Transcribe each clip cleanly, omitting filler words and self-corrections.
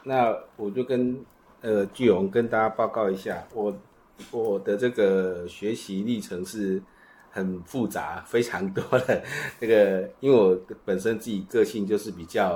那我就跟巨荣跟大家报告一下，我的这个学习历程是很复杂，非常多的这个，因为我本身自己个性就是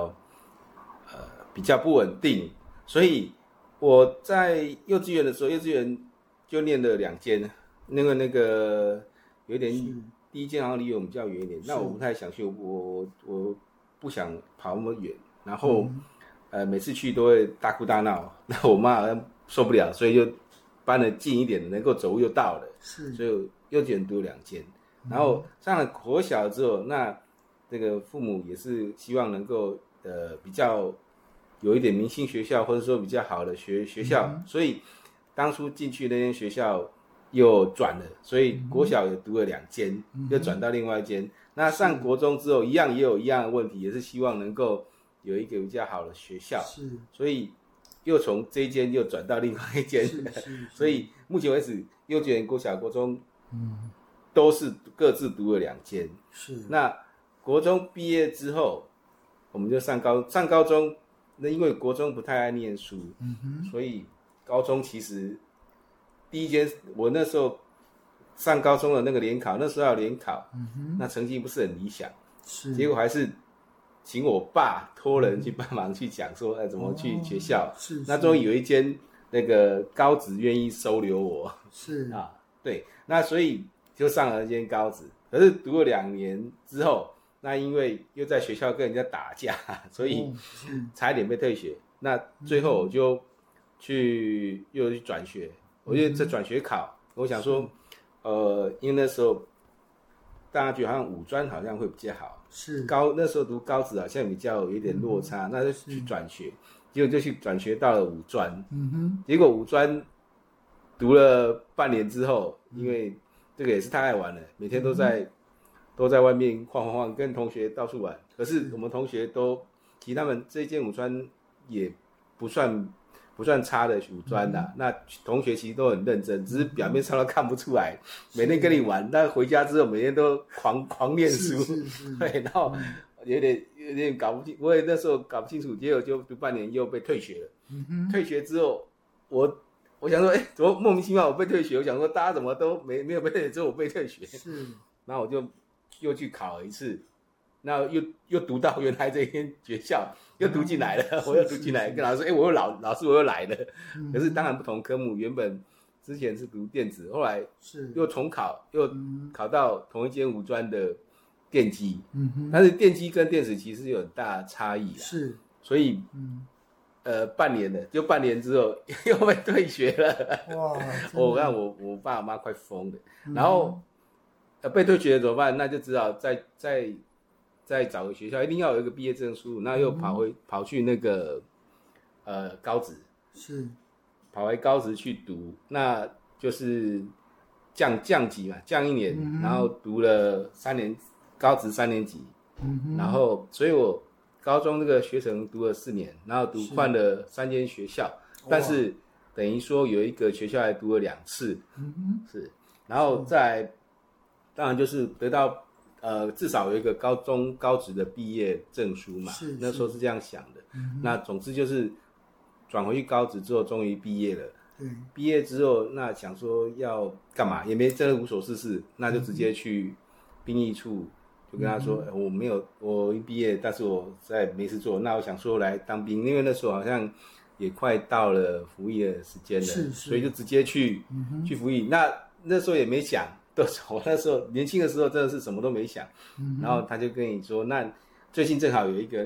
比较不稳定，所以我在幼稚园的时候，幼稚园就念了2间，那个有点第一间好像离我们比较远一点，那我不太想去，我不想跑那么远，然后每次去都会大哭大闹，那我妈好像受不了，所以就搬了近一点的，能够走路就到了，所以幼稚园读了2间，然后上了国小之后，那这个父母也是希望能够比较有一点明星学校，或者说比较好的学校，所以当初进去那间学校又转了，所以国小也读了2间，又转到另外一间。那上国中之后，也有一样的问题，也是希望能够有一个比较好的学校，所以又从这一间又转到另外一间，所以目前为止，幼稚园、国小、国中，都是各自读了2间。那国中毕业之后，我们就上高中。那因为国中不太爱念书，所以高中其实第一间我那时候上高中的那个联考，那时候要联考，那成绩不是很理想，结果还是请我爸托人去帮忙去讲说，怎么去学校。那终于有一间那个高职愿意收留我，对，那所以就上了一间高职，可是读了2年之后。那因为又在学校跟人家打架，所以差一点被退学。那最后我就又去转学，我就这转学考，我想说，因为那时候大家觉得好像五专好像会比较好，那时候读高职好像比较有一点落差，那就去转学，结果就去转学到了五专，结果五专读了半年之后，因为这个也是太爱玩了，每天都在外面晃，跟同学到处玩。可是我们同学其实他们这间五专也不算差的五专啦，那同学其实都很认真，只是表面上都看不出来，每天跟你玩，但回家之后每天都狂念书，对，然后有点搞不清，我也那时候搞不清楚，结果就读半年又被退学了。退学之后，我想说，怎么莫名其妙我被退学？我想说大家怎么都没有被退学，只有我被退学。然后我就又去考了一次，那又读到原来这间学校，又读进来了，我又读进来，跟老师说，我又老师我又来了。可是当然不同科目，原本之前是读电子，后来又重考，又考到同一间五专的电机，但是电机跟电子其实有很大差异啦，所以半年了，就半年之后又被退学了。哇！我看我爸妈快疯了，然后。被退学了怎么办？那就只好再找个学校，一定要有一个毕业证书。那又跑去那个高职，跑回高职去读，那就是降级嘛，降1年，然后读了3年高职3年级，然后所以我高中这个学程读了4年，然后换了3间学校，但是等于说有一个学校还读了2次，然后再当然就是得到至少有一个高职的毕业证书嘛，那时候是这样想的。那总之就是转回去高职之后，终于毕业了。毕业之后，那想说要干嘛，也没真的无所事事，那就直接去兵役处，就跟他说，我已毕业，但是我在没事做，那我想说来当兵，因为那时候好像也快到了服役的时间了，所以就直接去服役。那时候也没想。我那时候年轻的时候真的是什么都没想，然后他就跟你说，那最近正好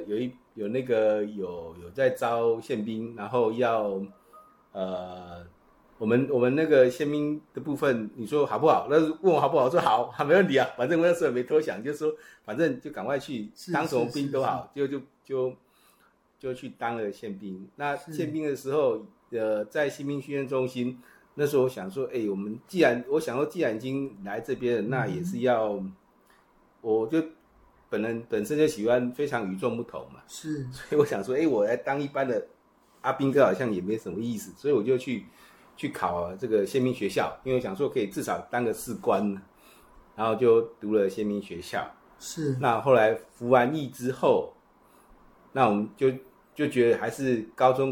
有在招宪兵，然后要我们那个宪兵的部分，你说好不好？那问我好不好，我说好，没问题啊，反正我那时候也没多想，就说反正就赶快去当什么兵都好，就去当了宪兵。那宪兵的时候，在新兵训练中心。那时候我想说，既然已经来这边了，那也是要，我就本身就喜欢非常与众不同嘛，所以我想说，我来当一般的阿兵哥好像也没什么意思，所以我就去考这个宪兵学校，因为我想说可以至少当个士官，然后就读了宪兵学校。那后来服完役之后，那我们就觉得还是高中